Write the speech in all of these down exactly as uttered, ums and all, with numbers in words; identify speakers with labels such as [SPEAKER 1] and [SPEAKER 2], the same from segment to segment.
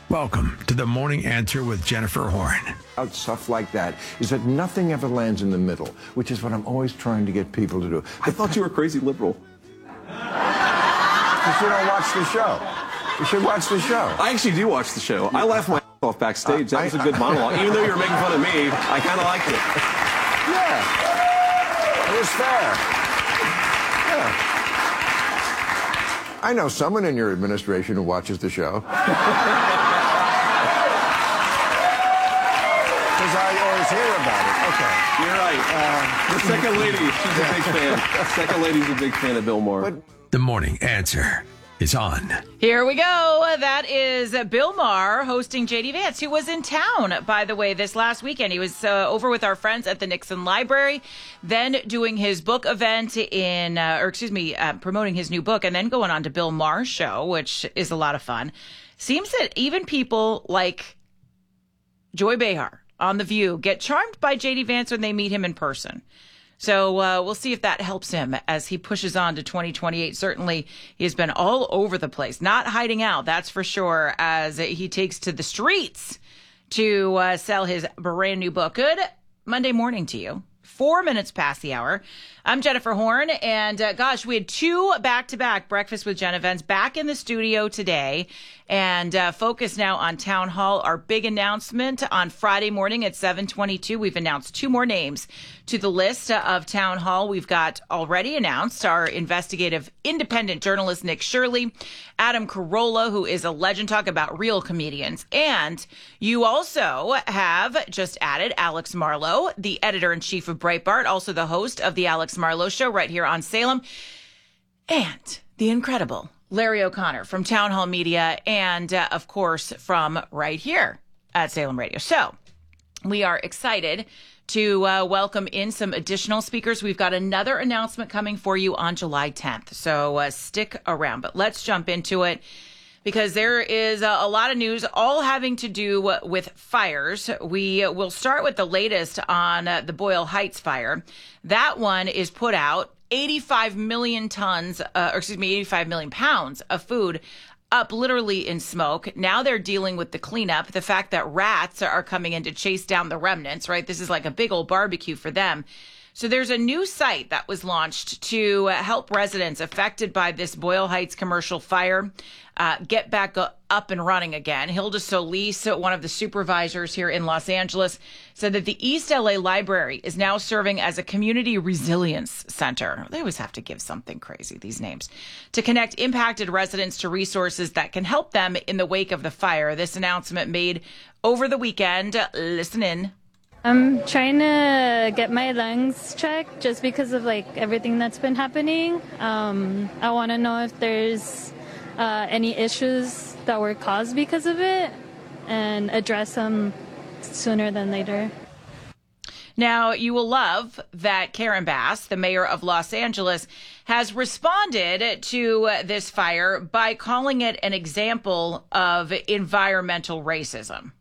[SPEAKER 1] Welcome to the Morning Answer with Jennifer Horn.
[SPEAKER 2] Out stuff like that is that nothing ever lands in the middle, which is what I'm always trying to get people to do.
[SPEAKER 3] I thought you were crazy liberal.
[SPEAKER 2] Because you don't watch the show. You should watch the show.
[SPEAKER 3] I actually do watch the show. I laughed my off backstage. That was a good monologue. Even though you were making fun of me, I kind of liked it.
[SPEAKER 2] Yeah. It was fair. Yeah. I know someone in your administration who watches the show. Because I always hear about it. Okay.
[SPEAKER 3] You're right. Uh, the second lady, she's a big fan. Second lady's a big fan of Bill Maher.
[SPEAKER 2] But
[SPEAKER 1] The Morning Answer is on.
[SPEAKER 4] Here we go. That is Bill Maher hosting J D Vance, who was in town, by the way, this last weekend. He was uh, over with our friends at the Nixon Library, then doing his book event in, uh, or excuse me, uh, promoting his new book, and then going on to Bill Maher's show, which is a lot of fun. Seems that even people like Joy Behar on The View get charmed by J D Vance when they meet him in person. So uh, we'll see if that helps him as he pushes on to twenty twenty-eight. Certainly, he has been all over the place, not hiding out, that's for sure, as he takes to the streets to uh, sell his brand new book. Good Monday morning to you. Four minutes past the hour. I'm Jennifer Horn, and uh, gosh, we had two back-to-back Breakfast with Jen events back in the studio today, and uh, focus now on Town Hall. Our big announcement on Friday morning at seven twenty-two. We've announced two more names to the list of Town Hall. We've got already announced our investigative independent journalist Nick Shirley, Adam Carolla, who is a legend, talk about real comedians, and you also have just added Alex Marlow, the editor-in-chief of Breitbart, also the host of the Alex Marlow Show right here on Salem, and the incredible Larry O'Connor from Town Hall Media, and uh, of course from right here at Salem Radio. So we are excited to uh, welcome in some additional speakers. We've got another announcement coming for you on July tenth, so uh, stick around. But let's jump into it, because there is a, a lot of news, all having to do with fires. We will start with the latest on uh, the Boyle Heights fire. That one is put out eighty-five million tons, uh, or excuse me, eighty-five million pounds of food up literally in smoke. Now they're dealing with the cleanup, the fact that rats are coming in to chase down the remnants, right? This is like a big old barbecue for them. So there's a new site that was launched to help residents affected by this Boyle Heights commercial fire uh, get back up and running again. Hilda Solis, one of the supervisors here in Los Angeles, said that the East L A Library is now serving as a community resilience center. They always have to give something crazy, these names, to connect impacted residents to resources that can help them in the wake of the fire. This announcement made over the weekend. Listen in.
[SPEAKER 5] I'm trying to get my lungs checked just because of like everything that's been happening. Um, I want to know if there's uh, any issues that were caused because of it and address them sooner than later.
[SPEAKER 4] Now, you will love that Karen Bass, the mayor of Los Angeles, has responded to this fire by calling it an example of environmental racism.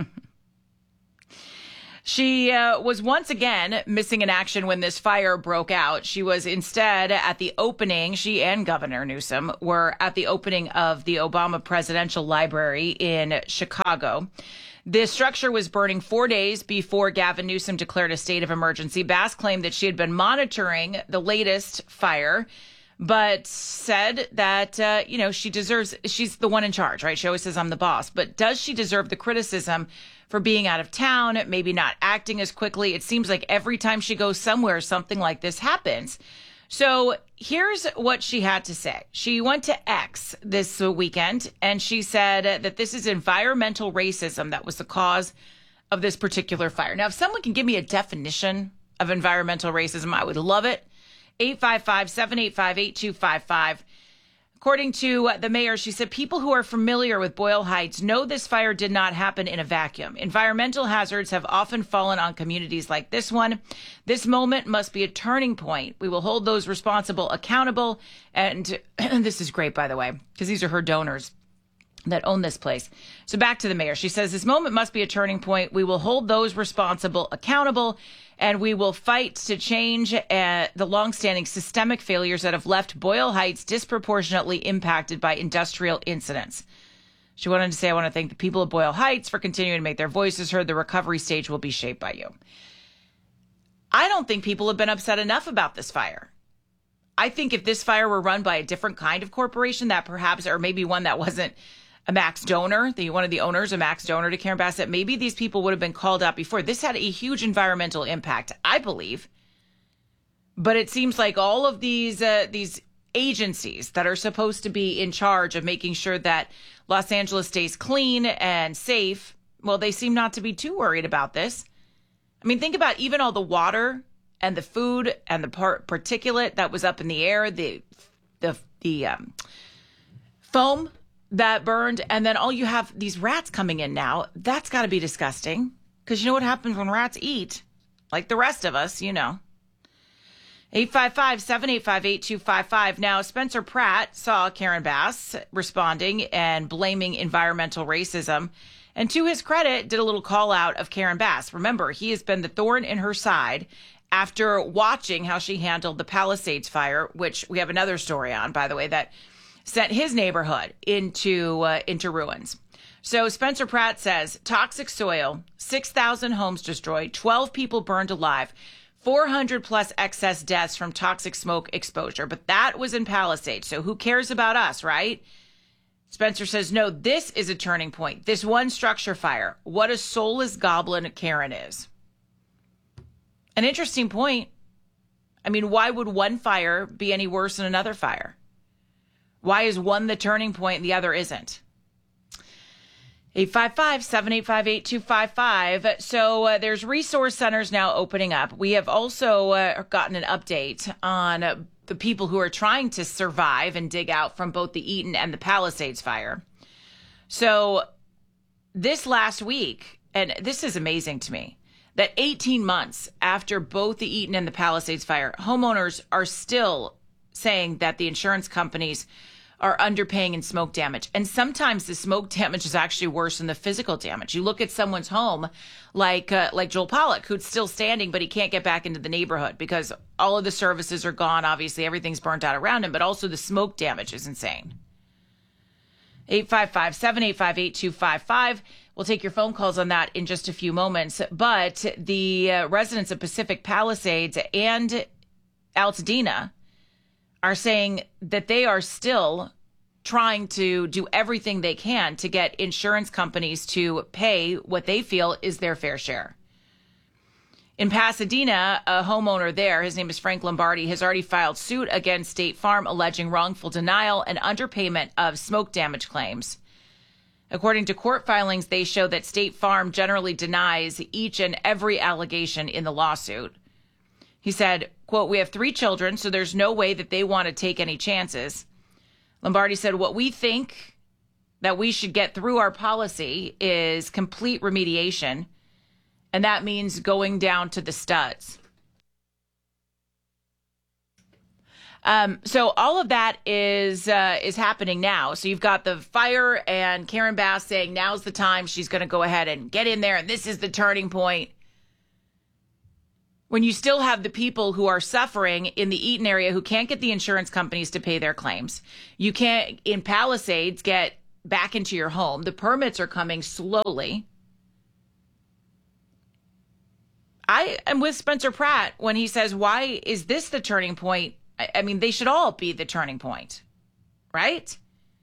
[SPEAKER 4] She uh, was once again missing in action when this fire broke out. She was instead at the opening, she and Governor Newsom were at the opening of the Obama Presidential Library in Chicago. The structure was burning four days before Gavin Newsom declared a state of emergency. Bass claimed that she had been monitoring the latest fire, but said that, uh, you know, she deserves, she's the one in charge, right? She always says, I'm the boss. But does she deserve the criticism for being out of town, maybe not acting as quickly? It seems like every time she goes somewhere, something like this happens. So here's what she had to say. She went to X this weekend, and she said that this is environmental racism that was the cause of this particular fire. Now, if someone can give me a definition of environmental racism, I would love it. eight five five, seven eight five, eight two five five. According to the mayor, she said people who are familiar with Boyle Heights know this fire did not happen in a vacuum. Environmental hazards have often fallen on communities like this one. This moment must be a turning point. We will hold those responsible accountable. And, and this is great, by the way, because these are her donors that own this place. So back to the mayor. She says this moment must be a turning point. We will hold those responsible accountable, and we will fight to change uh, the longstanding systemic failures that have left Boyle Heights disproportionately impacted by industrial incidents. She went on to say, I want to thank the people of Boyle Heights for continuing to make their voices heard. The recovery stage will be shaped by you. I don't think people have been upset enough about this fire. I think if this fire were run by a different kind of corporation, that perhaps, or maybe one that wasn't a max donor, the one of the owners, a max donor to Karen Bass, maybe these people would have been called out before. This had a huge environmental impact, I believe. But it seems like all of these uh, these agencies that are supposed to be in charge of making sure that Los Angeles stays clean and safe, well, they seem not to be too worried about this. I mean, think about even all the water and the food and the part particulate that was up in the air, the the the um, foam that burned, and then all you have these rats coming in now. That's got to be disgusting, because you know what happens when rats eat, like the rest of us, you know. eight five five, seven eight five, eight two five five. Now, Spencer Pratt saw Karen Bass responding and blaming environmental racism. And to his credit, did a little call out of Karen Bass. Remember, he has been the thorn in her side after watching how she handled the Palisades fire, which we have another story on, by the way, that sent his neighborhood into uh, into ruins. So Spencer Pratt says, toxic soil, six thousand homes destroyed, twelve people burned alive, four hundred plus excess deaths from toxic smoke exposure. But that was in Palisades, so who cares about us, right? Spencer says, no, this is a turning point. This one structure fire. What a soulless goblin Karen is. An interesting point. I mean, why would one fire be any worse than another fire? Why is one the turning point and the other isn't? eight five five, seven eight five, eight two five five. So uh, there's resource centers now opening up. We have also uh, gotten an update on uh, the people who are trying to survive and dig out from both the Eaton and the Palisades fire. So this last week, and this is amazing to me, that eighteen months after both the Eaton and the Palisades fire, homeowners are still saying that the insurance companies are underpaying in smoke damage. And sometimes the smoke damage is actually worse than the physical damage. You look at someone's home, like uh, like Joel Pollack, who's still standing, but he can't get back into the neighborhood because all of the services are gone. Obviously, everything's burnt out around him, but also the smoke damage is insane. eight five five, seven eight five, eight two five five. We'll take your phone calls on that in just a few moments. But the uh, residents of Pacific Palisades and Altadena are saying that they are still trying to do everything they can to get insurance companies to pay what they feel is their fair share. In Pasadena, a homeowner there, his name is Frank Lombardi, has already filed suit against State Farm alleging wrongful denial and underpayment of smoke damage claims. According to court filings, they show that State Farm generally denies each and every allegation in the lawsuit. He said, quote, we have three children, so there's no way that they want to take any chances. Lombardi said, what we think that we should get through our policy is complete remediation, and that means going down to the studs. Um, so all of that is uh, is happening now. So you've got the fire and Karen Bass saying now's the time. She's going to go ahead and get in there, and this is the turning point. When you still have the people who are suffering in the Eaton area who can't get the insurance companies to pay their claims. You can't, in Palisades, get back into your home. The permits are coming slowly. I am with Spencer Pratt when he says, why is this the turning point? I, I mean, they should all be the turning point, right?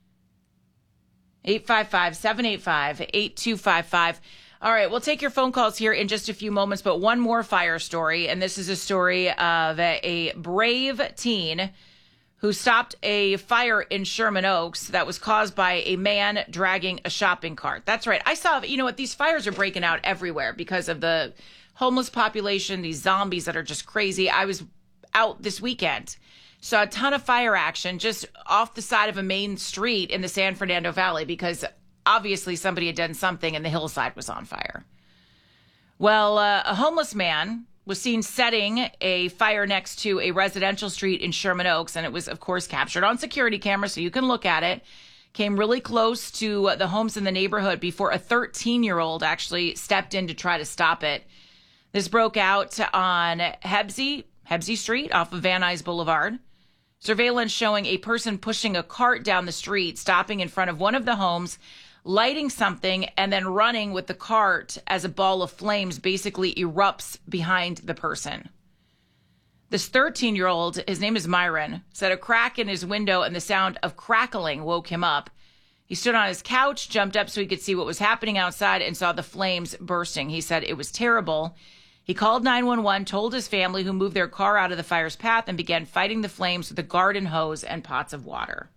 [SPEAKER 4] eight five five, seven eight five, eight two five five. All right, we'll take your phone calls here in just a few moments, but one more fire story, and this is a story of a, a brave teen who stopped a fire in Sherman Oaks that was caused by a man dragging a shopping cart. That's right. I saw, you know what, these fires are breaking out everywhere because of the homeless population, these zombies that are just crazy. I was out this weekend, saw a ton of fire action just off the side of a main street in the San Fernando Valley because obviously somebody had done something and the hillside was on fire. Well, uh, a homeless man was seen setting a fire next to a residential street in Sherman Oaks, and it was, of course, captured on security camera, so you can look at it. Came really close to the homes in the neighborhood before a thirteen-year-old actually stepped in to try to stop it. This broke out on Hebsey, Hebsey Street off of Van Nuys Boulevard. Surveillance showing a person pushing a cart down the street, stopping in front of one of the homes, lighting something and then running with the cart as a ball of flames basically erupts behind the person. This thirteen-year-old, his name is Myron, said a crack in his window and the sound of crackling woke him up. He stood on his couch, jumped up so he could see what was happening outside, and saw the flames bursting. He said it was terrible. He called nine one one, told his family, who moved their car out of the fire's path and began fighting the flames with a garden hose and pots of water.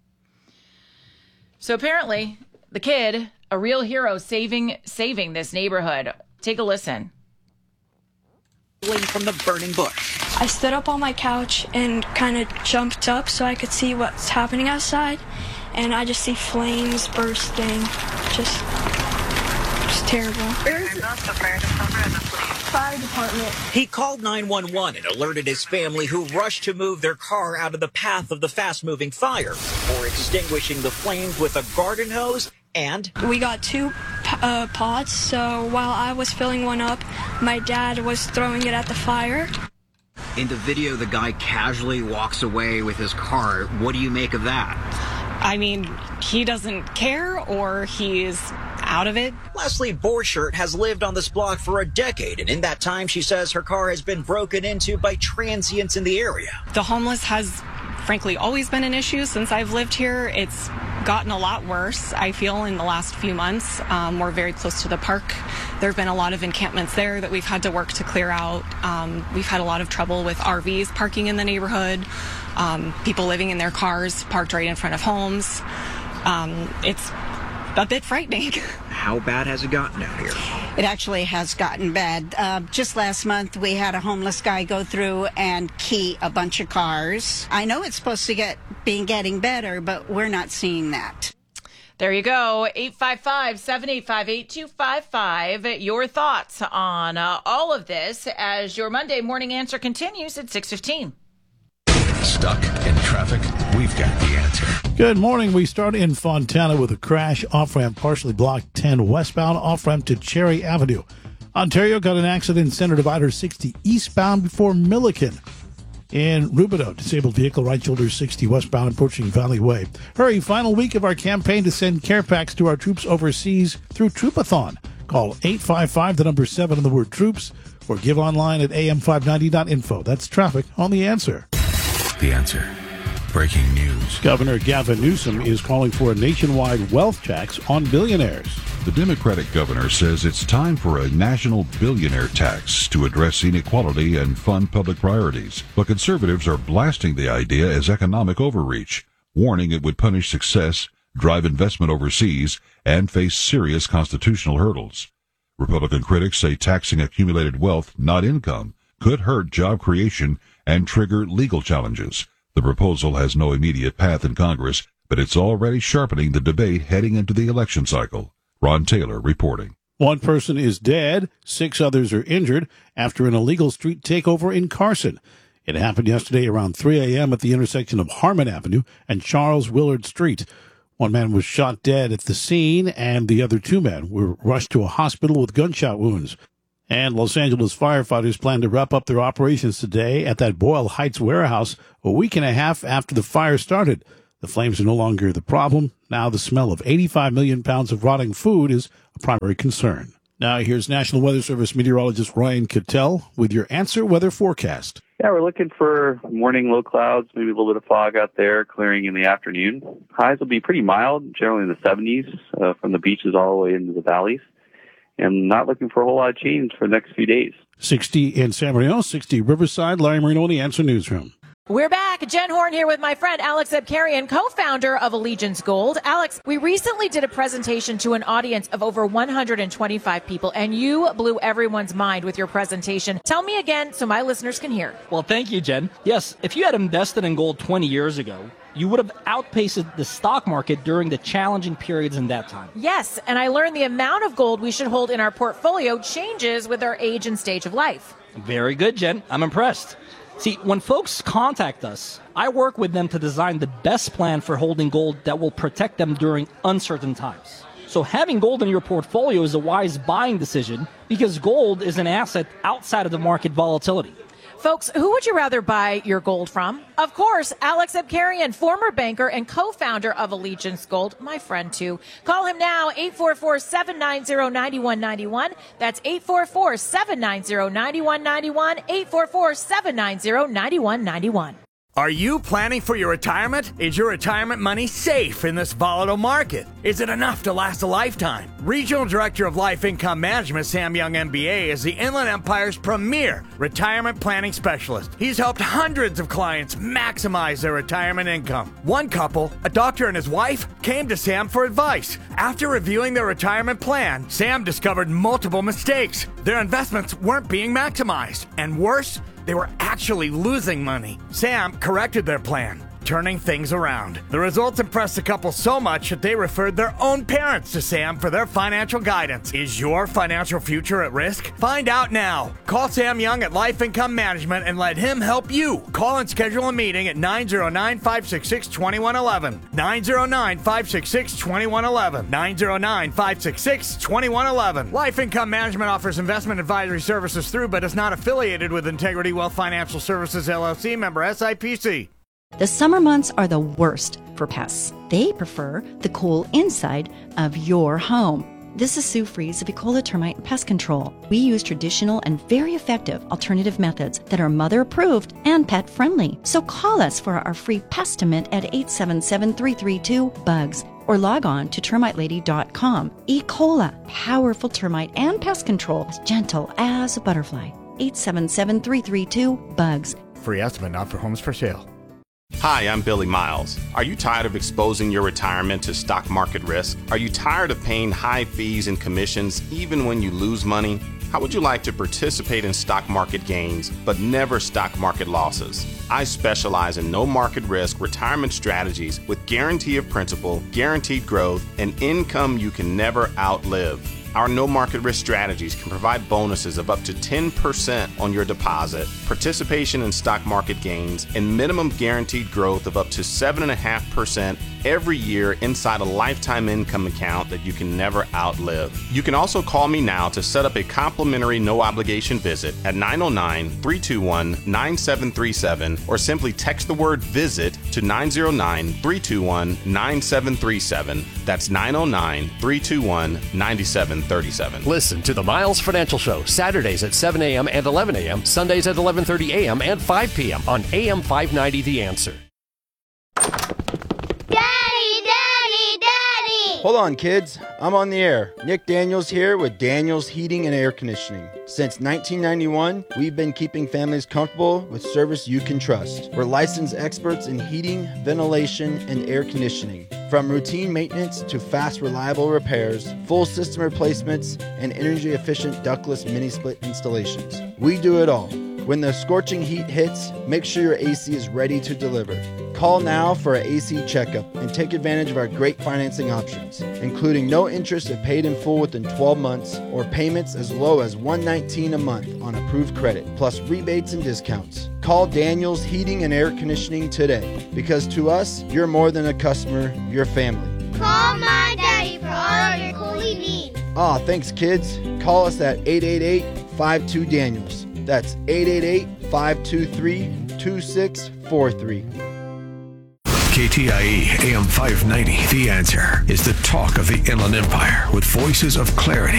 [SPEAKER 4] So apparently, the kid, a real hero, saving saving this neighborhood. Take a listen.
[SPEAKER 6] From the burning bush.
[SPEAKER 7] I stood up on my couch and kind of jumped up so I could see what's happening outside, and I just see flames bursting. Just, just terrible. Where's the fire department?
[SPEAKER 6] He called nine one one and alerted his family, who rushed to move their car out of the path of the fast-moving fire, before extinguishing the flames with a garden hose. And
[SPEAKER 7] we got two uh, pots, so while I was filling one up, my dad was throwing it at the fire.
[SPEAKER 6] In the video, the guy casually walks away with his car. What do you make of that?
[SPEAKER 8] I mean, he doesn't care, or he's out of it.
[SPEAKER 6] Leslie Borchert has lived on this block for a decade, and in that time, she says her car has been broken into by transients in the area.
[SPEAKER 8] The homeless has, frankly, always been an issue since I've lived here. It's gotten a lot worse, I feel, in the last few months. Um, we're very close to the park. There have been a lot of encampments there that we've had to work to clear out. Um, we've had a lot of trouble with R Vs parking in the neighborhood, um, people living in their cars parked right in front of homes. Um, it's a bit frightening.
[SPEAKER 6] How bad has it gotten out here?
[SPEAKER 9] It actually has gotten bad. Uh, just last month, we had a homeless guy go through and key a bunch of cars. I know it's supposed to get be getting better, but we're not seeing that.
[SPEAKER 4] There you go. eight five five, seven eight five, eight two five five. Your thoughts on uh, all of this as your Monday morning answer continues at six fifteen.
[SPEAKER 1] Stuck in traffic? We've got the answer.
[SPEAKER 10] Good morning. We start in Fontana with a crash. Off-ramp partially blocked ten westbound, off-ramp to Cherry Avenue. Ontario got an accident, center divider sixty eastbound before Milliken. In Rubidoux, disabled vehicle right shoulder sixty westbound approaching Valley Way. Hurry, final week of our campaign to send care packs to our troops overseas through Troopathon. Call eight five five, the number seven, and the word troops, or give online at a m five ninety dot info. That's traffic on The Answer.
[SPEAKER 1] The Answer. Breaking news.
[SPEAKER 10] Governor Gavin Newsom is calling for a nationwide wealth tax on billionaires.
[SPEAKER 11] The Democratic governor says it's time for a national billionaire tax to address inequality and fund public priorities. But conservatives are blasting the idea as economic overreach, warning it would punish success, drive investment overseas, and face serious constitutional hurdles. Republican critics say taxing accumulated wealth, not income, could hurt job creation and trigger legal challenges. The proposal has no immediate path in Congress, but it's already sharpening the debate heading into the election cycle. Ron Taylor reporting.
[SPEAKER 10] One person is dead, six others are injured after an illegal street takeover in Carson. It happened yesterday around three a.m. at the intersection of Harmon Avenue and Charles Willard Street. One man was shot dead at the scene, and the other two men were rushed to a hospital with gunshot wounds. And Los Angeles firefighters plan to wrap up their operations today at that Boyle Heights warehouse a week and a half after the fire started. The flames are no longer the problem. Now the smell of eighty-five million pounds of rotting food is a primary concern. Now here's National Weather Service meteorologist Ryan Cattell with your Answer weather forecast.
[SPEAKER 12] Yeah, we're looking for morning low clouds, maybe a little bit of fog out there, clearing in the afternoon. Highs will be pretty mild, generally in the seventies, uh, from the beaches all the way into the valleys. And not looking for a whole lot of change for the next few days.
[SPEAKER 10] sixty in San Marino, sixty Riverside. Larry Marino in the Answer Newsroom.
[SPEAKER 13] We're back. Jen Horn here with my friend Alex Abkarian, co-founder of Allegiance Gold. Alex, we recently did a presentation to an audience of over one hundred twenty-five people, and you blew everyone's mind with your presentation. Tell me again so my listeners can hear.
[SPEAKER 14] Well, thank you, Jen. Yes, if you had invested in gold twenty years ago, you would have outpaced the stock market during the challenging periods in that time.
[SPEAKER 13] Yes, and I learned the amount of gold we should hold in our portfolio changes with our age and stage of life.
[SPEAKER 14] Very good, Jen. I'm impressed. See, when folks contact us, I work with them to design the best plan for holding gold that will protect them during uncertain times. So having gold in your portfolio is a wise buying decision because gold is an asset outside of the market volatility.
[SPEAKER 13] Folks, who would you rather buy your gold from? Of course, Alex Abkarian, former banker and co-founder of Allegiance Gold, my friend too. Call him now, eight four four, seven nine zero, nine one nine one. That's eight four four, seven nine zero, nine one nine one, eight four four, seven nine zero, nine one nine one.
[SPEAKER 15] Are you planning for your retirement? Is your retirement money safe in this volatile market? Is it enough to last a lifetime? Regional Director of Life Income Management, Sam Young, M B A, is the Inland Empire's premier retirement planning specialist. He's helped hundreds of clients maximize their retirement income. One couple, a doctor and his wife, came to Sam for advice. After reviewing their retirement plan, Sam discovered multiple mistakes. Their investments weren't being maximized. And worse, they were actually losing money. Sam corrected their plan, turning things around. The results impressed the couple so much that they referred their own parents to Sam for their financial guidance. Is your financial future at risk? Find out now. Call Sam Young at Life Income Management and let him help you. Call and schedule a meeting at nine zero nine, five six six, two one one one. nine zero nine, five six six, two one one one. nine zero nine, five six six, two one one one. Life Income Management offers investment advisory services through but is not affiliated with Integrity Wealth Financial Services, L L C, member S I P C.
[SPEAKER 16] The summer months are the worst for pests. They prefer the cool inside of your home. This is Sue Fries of Ecola Termite and Pest Control. We use traditional and very effective alternative methods that are mother approved and pet friendly. So call us for our free Pestimate at eight seven seven, three three two, bugs or log on to termite lady dot com. Ecola, powerful termite and pest control, as gentle as a butterfly. eight seven seven, three three two, bugs.
[SPEAKER 15] Free estimate not for homes for sale.
[SPEAKER 17] Hi, I'm Billy Miles. Are you tired of exposing your retirement to stock market risk? Are you tired of paying high fees and commissions even when you lose money? How would you like to participate in stock market gains but never stock market losses? I specialize in no market risk retirement strategies with guarantee of principal, guaranteed growth, and income you can never outlive. Our no market risk strategies can provide bonuses of up to ten percent on your deposit, participation in stock market gains, and minimum guaranteed growth of up to seven point five percent every year inside a lifetime income account that you can never outlive. You can also call me now to set up a complimentary no obligation visit at nine oh nine, three two one, nine seven three seven or simply text the word visit to nine oh nine, three two one, nine seven three seven. That's nine oh nine, three two one, nine seven three seven.
[SPEAKER 18] Listen to the Miles Financial Show Saturdays at seven a.m. and eleven a.m., Sundays at eleven thirty a.m. and five p.m. on A M five ninety The Answer.
[SPEAKER 19] Hold on, kids. I'm on the air. Nick Daniels here with Daniels Heating and Air Conditioning. Since nineteen ninety-one, we've been keeping families comfortable with service you can trust. We're licensed experts in heating, ventilation, and air conditioning. From routine maintenance to fast, reliable repairs, full system replacements, and energy-efficient ductless mini-split installations. We do it all. When the scorching heat hits, make sure your A C is ready to deliver. Call now for an A C checkup and take advantage of our great financing options, including no interest if paid in full within twelve months or payments as low as one hundred nineteen dollars a month on approved credit, plus rebates and discounts. Call Daniels Heating and Air Conditioning today, because to us, you're more than a customer, you're family.
[SPEAKER 20] Call my daddy for all your coolie needs.
[SPEAKER 19] Aw, thanks kids. Call us at eight eight eight, five two, Daniels. That's eight eight eight, five two three, two six four three.
[SPEAKER 1] K T I E A M five ninety, The Answer, is the talk of the Inland Empire with voices of clarity.